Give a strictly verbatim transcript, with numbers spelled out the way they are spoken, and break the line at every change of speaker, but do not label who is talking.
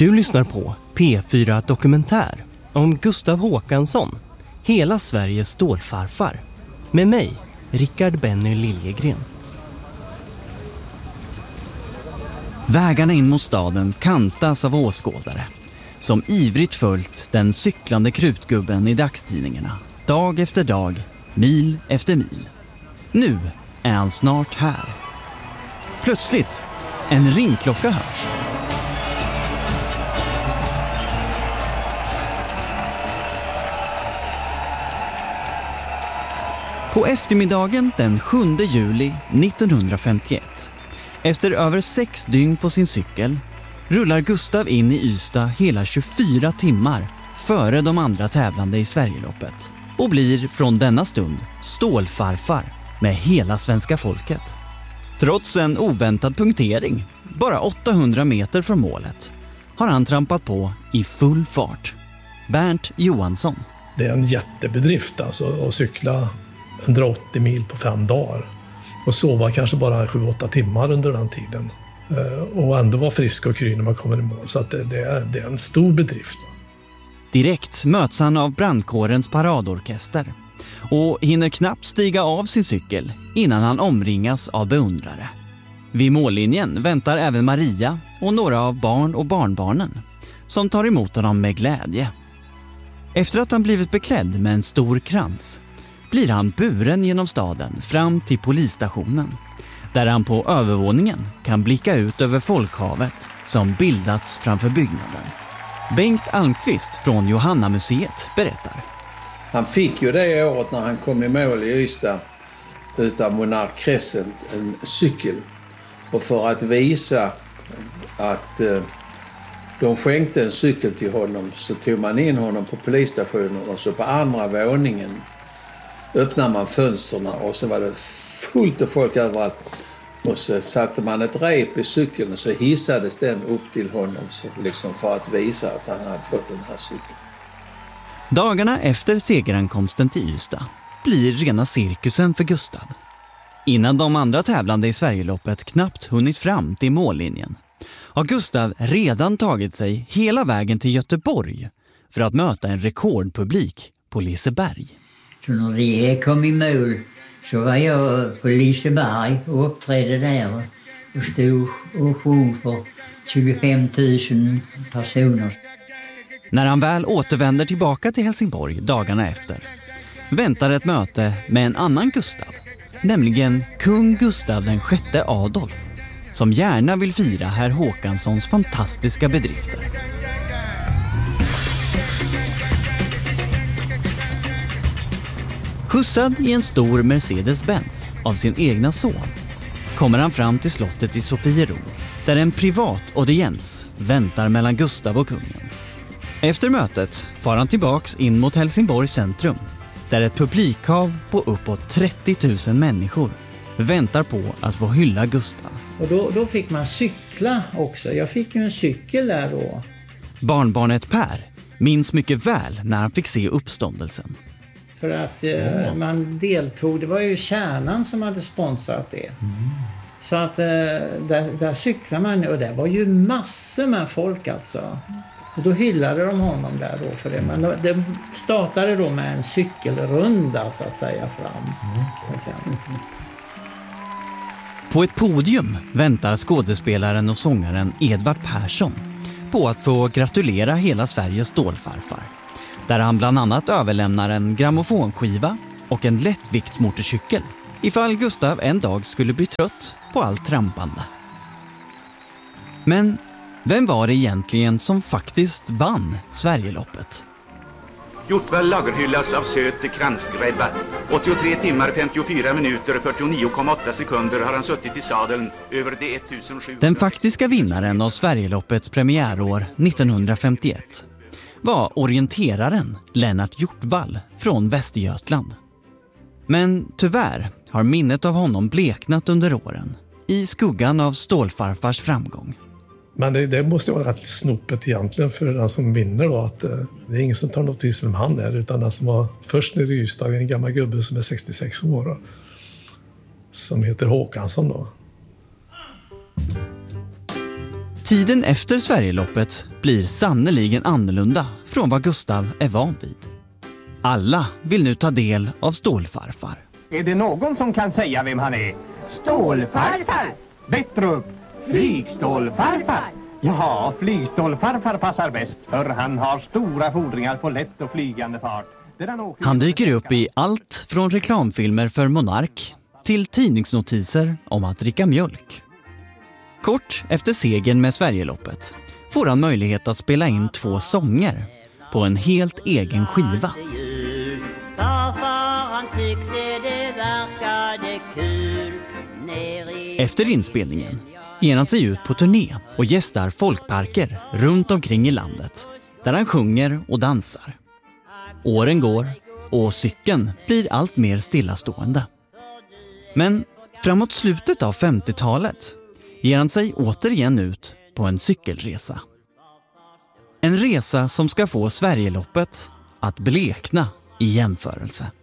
Du lyssnar på P fyra Dokumentär om Gustav Håkansson, hela Sveriges stålfarfar. Med mig, Rickard Benny Liljegren. Vägarna in mot staden kantas av åskådare som ivrigt följt den cyklande krutgubben i dagstidningarna. Dag efter dag, mil efter mil. Nu är han snart här. Plötsligt, en ringklocka hörs. På eftermiddagen den sjunde juli nittonhundrafemtioett, efter över sex dygn på sin cykel, rullar Gustav in i Ystad hela tjugofyra timmar före de andra tävlande i Sverigeloppet och blir från denna stund stålfarfar med hela svenska folket. Trots en oväntad punktering, bara åttahundra meter från målet, har han trampat på i full fart. Bernt Johansson.
Det är en jättebedrift alltså att cykla hundraåttio mil på fem dagar och sova kanske bara sju åtta timmar under den tiden och ändå vara frisk och kry när man kommer i mål. Så att det, det, är, det är en stor bedrift.
Direkt möts han av brandkårens paradorkester och hinner knappt stiga av sin cykel innan han omringas av beundrare. Vid mållinjen väntar även Maria och några av barn och barnbarnen som tar emot honom med glädje. Efter att han blivit beklädd med en stor krans blir han buren genom staden fram till polisstationen, där han på övervåningen kan blicka ut över folkhavet som bildats framför byggnaden. Bengt Almqvist från Johannamuseet berättar.
Han fick ju det året när han kom i mål i Ystad utan Monarch Crescent en cykel. Och för att visa att eh, de skänkte en cykel till honom så tog man in honom på polisstationen och så på andra våningen öppnade man fönsterna och så var det fullt av folk överallt. Och så satte man ett rep i cykeln och så hissades den upp till honom så liksom för att visa att han hade fått den här cykeln.
Dagarna efter segerankomsten till Ystad blir rena cirkusen för Gustav. Innan de andra tävlande i Sverigeloppet knappt hunnit fram till mållinjen har Gustav redan tagit sig hela vägen till Göteborg för att möta en rekordpublik på Liseberg.
Så när det kom i mål så var jag på Liseberg och uppträdde där och stod och sjöng för tjugofem tusen personer.
När han väl återvänder tillbaka till Helsingborg dagarna efter väntar ett möte med en annan Gustav, nämligen kung Gustav den sjätte Adolf, som gärna vill fira herr Håkanssons fantastiska bedrifter. Skjutsad i en stor Mercedes-Benz av sin egna son kommer han fram till slottet i Sofiero, där en privat audiens väntar mellan Gustav och kungen. Efter mötet far han tillbaks in mot Helsingborgs centrum, där ett publikhav på uppåt trettio tusen människor väntar på att få hylla Gustav.
Och då, då fick man cykla också. Jag fick ju en cykel där då.
Barnbarnet Per minns mycket väl när han fick se uppståndelsen.
För att eh, man deltog, det var ju Kärnan som hade sponsrat det. Mm. Så att eh, där, där cyklade man och det var ju massor med folk alltså. Och då hyllade de honom där då för det. Men det startade då med en cykelrunda så att säga fram. Mm.
På ett podium väntar skådespelaren och sångaren Edvard Persson på att få gratulera hela Sveriges stålfarfar. Där han bland annat överlämnar en grammofonskiva och en lättviktsmotorcykel ifall Gustav en dag skulle bli trött på allt trampande. Men vem var det egentligen som faktiskt vann Sverigeloppet?
Hjortvall lagerhyllas av söt kransgrädda. åttiotre timmar, femtiofyra minuter, fyrtionio komma åtta sekunder har han suttit i sadeln över de ettusen.
Den faktiska vinnaren av Sverigeloppets premiärår nittonhundrafemtioett var orienteraren Lennart Hjortvall från Västergötland. Men tyvärr har minnet av honom bleknat under åren i skuggan av stålfarfars framgång.
Men det, det måste vara rätt snopet egentligen för den som vinner då, att eh, det är ingen som tar notis vem han är, utan den som var först nere i Ystad, en gammal gubbe som är sextiosex år då, som heter Håkansson då.
Tiden efter Sverigeloppet blir sannoliken annorlunda från vad Gustav är van vid. Alla vill nu ta del av Stålfarfar.
Är det någon som kan säga vem han är? Stålfarfar! Bättre upp! Flygstålfarfar! Ja, flygstålfarfar passar bäst, för han har stora fordringar på lätt och flygande fart. Han,
han dyker upp i allt från reklamfilmer för Monark till tidningsnotiser om att dricka mjölk. Kort efter segern med Sverigeloppet får han möjlighet att spela in två sånger på en helt egen skiva. Efter inspelningen ger han sig ut på turné och gästar folkparker runt omkring i landet där han sjunger och dansar. Åren går och cykeln blir allt mer stillastående. Men framåt slutet av femtiotalet ger han sig återigen ut på en cykelresa. En resa som ska få Sverigeloppet att blekna i jämförelse.